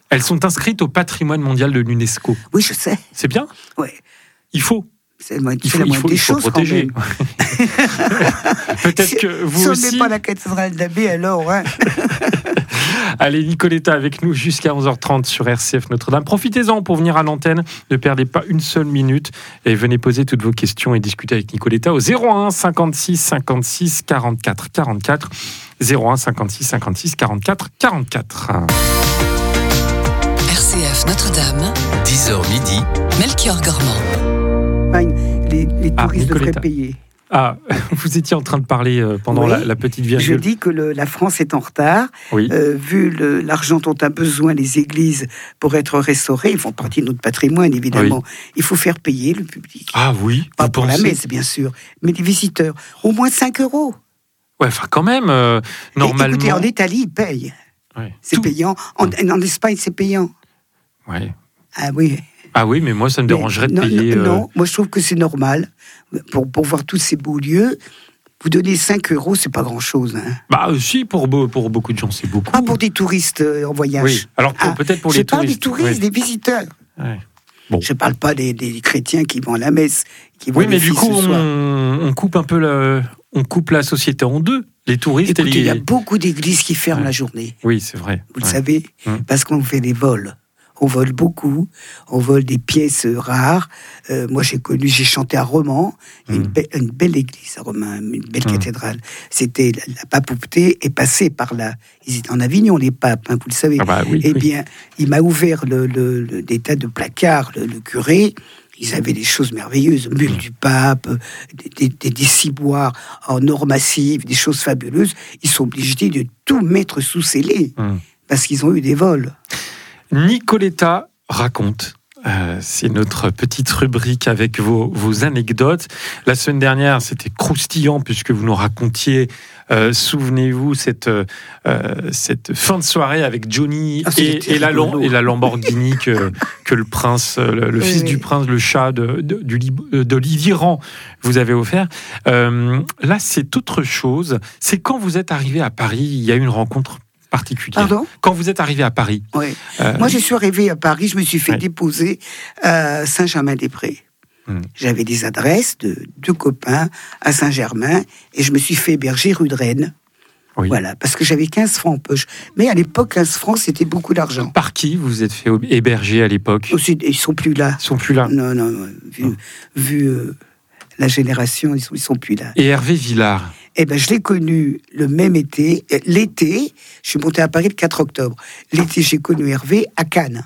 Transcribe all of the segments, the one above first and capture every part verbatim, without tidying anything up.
Elles sont inscrites au patrimoine mondial de l'UNESCO. Oui, je sais. C'est bien. Oui. Il faut. C'est, moi, Il faut, c'est la il moindre faut, des il faut choses, protéger. quand même. Peut-être si, que vous si aussi... on n'est pas la cathédrale d'Abbé, alors... Hein. Allez, Nicoletta avec nous jusqu'à onze heures trente sur R C F Notre-Dame. Profitez-en pour venir à l'antenne. Ne perdez pas une seule minute. Et venez poser toutes vos questions et discuter avec Nicoletta au zéro un cinquante-six cinquante-six quarante-quatre quarante-quatre. zéro un cinquante-six cinquante-six quarante-quatre quarante-quatre. R C F Notre-Dame, dix heures midi. Melchior Gormand. Enfin, les, les Ah, touristes devraient Nicoletta. payer. Ah, vous étiez en train de parler euh, pendant Oui, la, la petite Je virgule. dis que le, la France est en retard. Oui. Euh, vu le, l'argent dont a besoin les églises pour être restaurées, ils font partie de notre patrimoine, évidemment. Il faut faire payer le public. Ah oui, Pas vous pour pensez la messe, bien sûr, mais les visiteurs. Au moins cinq euros. Ouais, enfin quand même, euh, Et normalement... écoutez, en Italie, ils payent. Ouais. C'est Tout- payant. En, en Espagne, c'est payant. Ouais. Ah oui. Ah oui, mais moi, ça me Mais dérangerait de non, payer... Non, euh, non, moi je trouve que c'est normal. Pour, pour voir tous ces beaux lieux, vous donnez cinq euros, c'est pas grand-chose. Hein. Bah euh, si, pour, be- pour beaucoup de gens, c'est beaucoup. Pas pour des touristes euh, en voyage. Oui, alors pour- Ah, peut-être pour je les parle touristes. des touristes, Oui. des visiteurs. Ouais. Bon. Je parle pas des, des chrétiens qui vont à la messe, qui vont Oui, mais les du filles coup, ce soir. on, on coupe un peu le, on coupe la société en deux. Les touristes Écoutez, et il y a les... beaucoup d'églises qui ferment Ouais. la journée. Oui, c'est vrai. Vous le Ouais. savez, Hum. parce qu'on fait des vols. On vole beaucoup, on vole des pièces euh, rares. Euh, moi, j'ai connu, j'ai chanté à Romans, il y a une, Hum. be- une belle église à Romans, une belle Hum. cathédrale. C'était la, la papauté est passée par là. Ils étaient en Avignon, les papes, hein, vous le savez. Ah bah oui, eh oui. bien, il m'a ouvert le, le, le- des tas de placards, le, le curé. Ils avaient des choses merveilleuses, mule du pape, des, des, des ciboires en or massif, des choses fabuleuses. Ils sont obligés de tout mettre sous scellé, Hum. parce qu'ils ont eu des vols. Nicoletta raconte. Euh, c'est notre petite rubrique avec vos, vos anecdotes. La semaine dernière, c'était croustillant puisque vous nous racontiez, euh, souvenez-vous, cette, euh, cette fin de soirée avec Johnny Ah, et, c'était et, la, rigolo. et la Lamborghini que, que le prince, le, le Oui, fils oui. du prince, le chat de, de, du, Lib- de l'Iran vous avez offert. Euh, là, c'est autre chose. C'est quand vous êtes arrivé à Paris, il y a eu une rencontre particulière. Pardon ? Quand vous êtes arrivé à Paris. Oui. euh, Moi, je suis arrivée à Paris, je me suis fait Ouais. déposer à Saint-Germain-des-Prés. Hmm. J'avais des adresses de deux copains à Saint-Germain et je me suis fait héberger rue de Rennes. Oui. Voilà, parce que j'avais quinze francs en poche. Mais à l'époque, quinze francs, c'était beaucoup d'argent. Par qui vous vous êtes fait héberger à l'époque ? Aussi, ils sont plus là. Ils sont plus là. Non, non, non. Vu, Non. vu euh, la génération, ils sont, ils sont plus là. Et Hervé Villard. Eh ben, je l'ai connu le même été. Euh, L'été, je suis montée à Paris le quatre octobre. L'été, j'ai connu Hervé à Cannes.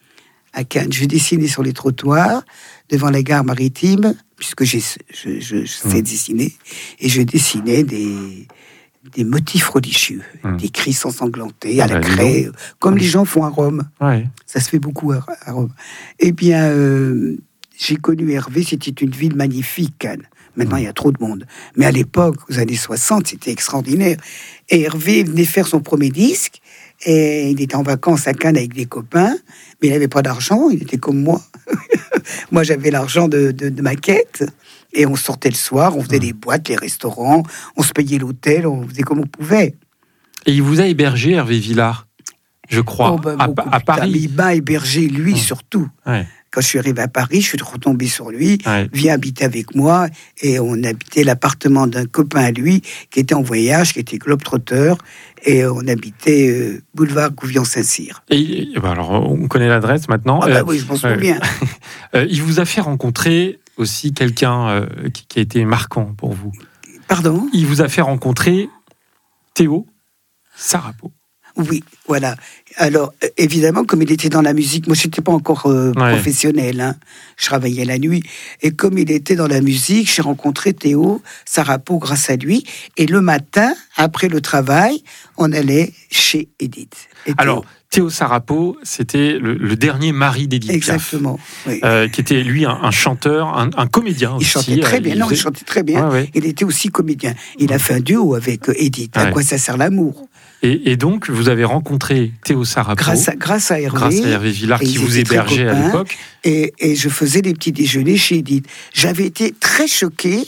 À Cannes, je dessinais sur les trottoirs devant la gare maritime, puisque j'ai, je, je, je sais Mmh. dessiner, et je dessinais des, des motifs religieux, Mmh. des cris ensanglantés à Ah la bah, dis craie, comme Mmh. les gens font à Rome. Ouais. Ça se fait beaucoup à, à Rome. Eh bien, euh, j'ai connu Hervé, c'était une ville magnifique, Cannes. Maintenant, il y a trop de monde. Mais à l'époque, aux années soixante, c'était extraordinaire. Et Hervé venait faire son premier disque, et il était en vacances à Cannes avec des copains, mais il n'avait pas d'argent, il était comme moi. Moi, j'avais l'argent de, de, de ma quête, et on sortait le soir, on faisait les boîtes, les restaurants, on se payait l'hôtel, on faisait comme on pouvait. Et il vous a hébergé, Hervé Villard, je crois, Oh, ben, à, beaucoup à plus tard. Mais Paris. il m'a hébergé, lui, Mmh. surtout. Ouais. Quand je suis arrivé à Paris, je suis retombé sur lui. Ouais. Viens habiter avec moi. Et on habitait l'appartement d'un copain à lui qui était en voyage, qui était globe-trotteur. Et on habitait euh, boulevard Gouvion-Saint-Cyr. Et, et ben alors, on connaît l'adresse maintenant. Ah bah Euh, oui, je m'en ouais. souviens. euh, il vous a fait rencontrer aussi quelqu'un euh, qui, qui a été marquant pour vous. Pardon ? Il vous a fait rencontrer Théo Sarapo. Oui, voilà. Alors, euh, évidemment, comme il était dans la musique, moi, je n'étais pas encore euh, Ouais. professionnel, hein. Je travaillais la nuit. Et comme il était dans la musique, j'ai rencontré Théo Sarapo grâce à lui. Et le matin, après le travail, on allait chez Edith. Et Théo- Alors, Théo Sarapo, c'était le, le dernier mari d'Edith Piaf. exactement. Oui. Euh, qui était, lui, un, un chanteur, un, un comédien il aussi. chantait très Euh, bien. Non, il faisait- chantait très bien. Ouais, ouais. Il était aussi comédien. Il a fait un duo avec euh, Edith. À Ouais. quoi ça sert l'amour ? Et, et donc, vous avez rencontré Théo Sarapo, Grâce à, grâce à Hervé. grâce à Hervé Villard, et qui ils vous étaient très hébergeait à copains. l'époque. Et, et je faisais des petits déjeuners chez Edith. J'avais été très choquée.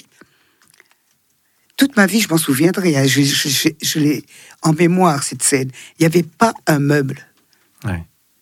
Toute ma vie, je m'en souviendrai. hein. Je, je- je- je l'ai en mémoire, cette scène. Il n'y avait pas un meuble. Ouais.